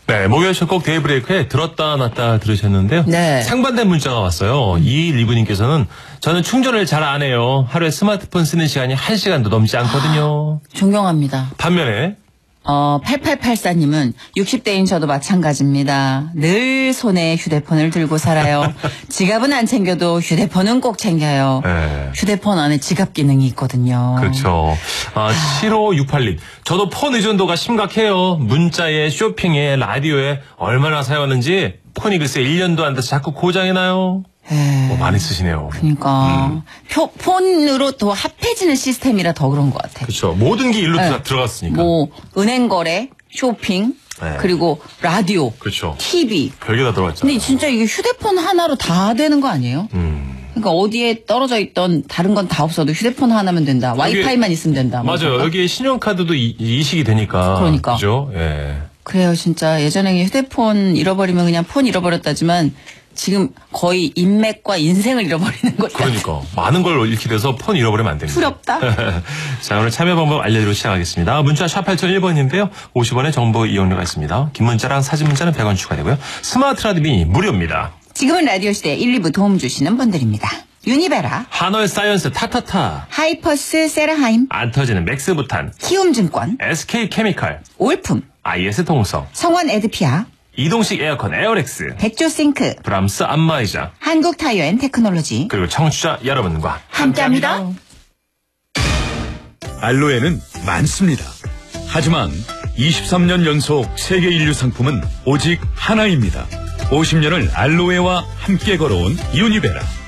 네, 목요일 첫 곡 데이브레이크에 들었다 놨다 들으셨는데요. 네. 상반된 문자가 왔어요. 2129님께서는 저는 충전을 잘 안 해요. 하루에 스마트폰 쓰는 시간이 1시간도 넘지 않거든요. 존경합니다. 반면에 8884님은 60대인 저도 마찬가지입니다. 늘 손에 휴대폰을 들고 살아요. 지갑은 안 챙겨도 휴대폰은 꼭 챙겨요. 네. 휴대폰 안에 지갑 기능이 있거든요. 그렇죠. 7568님. 저도 폰 의존도가 심각해요. 문자에 쇼핑에 라디오에 얼마나 사용하는지 폰이 글쎄 1년도 안 돼서 자꾸 고장이 나요. 많이 쓰시네요. 그러니까 폰으로 더 합해지는 시스템이라 더 그런 것 같아요. 그렇죠. 모든 게 일로 들어갔으니까. 뭐 은행 거래, 쇼핑, 네. 그리고 라디오, 그렇죠. TV. 별게 다 들어갔잖아요. 근데 진짜 이게 휴대폰 하나로 다 되는 거 아니에요? 그러니까 어디에 떨어져 있던 다른 건 다 없어도 휴대폰 하나면 된다. 와이파이만 있으면 된다. 맞아요. 여기에 신용카드도 이식이 되니까. 그러니까. 그죠? 예. 그래요, 진짜. 예전에 휴대폰 잃어버리면 그냥 폰 잃어버렸다지만 지금 거의 인맥과 인생을 잃어버리는 것 같아요. 그러니까. 많은 걸 잃게 돼서 폰 잃어버리면 안 됩니다. 두렵다. 자, 오늘 참여 방법 알려드리고 시작하겠습니다. 문자 샵 8001번인데요. 50원의 정보 이용료가 있습니다. 긴 문자랑 사진 문자는 100원 추가되고요. 스마트 라디오 미니 무료입니다. 지금은 라디오 시대 1, 2부 도움 주시는 분들입니다. 유니베라, 한월 사이언스 타타타, 하이퍼스 세라하임, 안 터지는 맥스부탄, 키움증권, SK 케미칼, 올품, IS 동성, 성원 에드피아, 이동식 에어컨 에어렉스, 백조싱크, 브람스 안마의자, 한국타이어앤테크놀로지, 그리고 청취자 여러분과 함께합니다. 알로에는 많습니다. 하지만 23년 연속 세계 인류 상품은 오직 하나입니다. 50년을 알로에와 함께 걸어온 유니베라.